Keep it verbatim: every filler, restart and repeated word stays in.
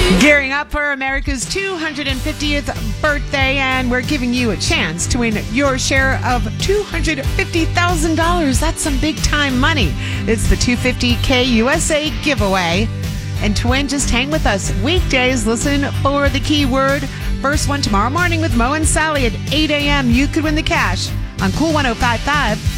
Gearing up for America's two hundred fiftieth birthday, and we're giving you a chance to win your share of two hundred fifty thousand dollars. That's some big-time money. It's the two hundred fifty K U S A giveaway. And to win, just hang with us. Weekdays, listen for the keyword. First one tomorrow morning with Mo and Sally at eight a.m. You could win the cash on Cool one oh five point five.